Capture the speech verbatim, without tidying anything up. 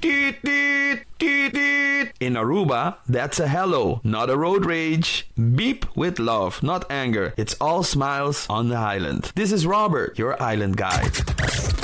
Toot, toot, toot, toot. In Aruba, that's a hello, not a road rage. Beep with love, not anger. It's all smiles on the island. This is Robert, your island guide.